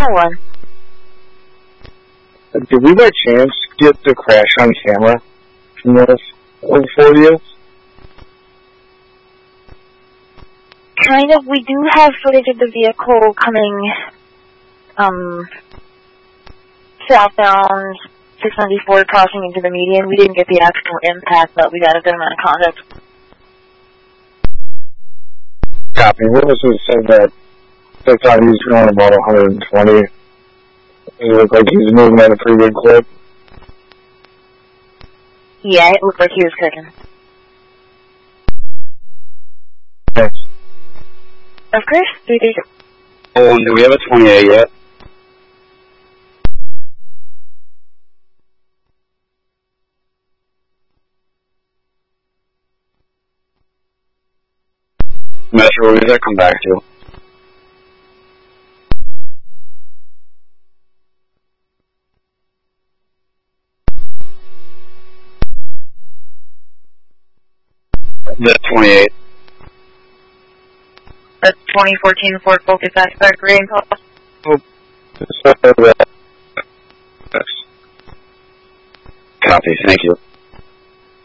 one. Did we by chance get the crash on camera from this over you? Kind of. We do have footage of the vehicle coming southbound 694 crossing into the median. We didn't get the actual impact, but we got a good amount of contact. Copy. Witnesses said that they thought he was going about 120. It looked like he was moving at a pretty good clip. Yeah, it looked like he was cooking. Thanks. Of course, 332. Oh, do we have a 28 yet? Metro, where does that come back to? The 28. The 2014 Ford Focus hatchback rating call. Copy, thank you.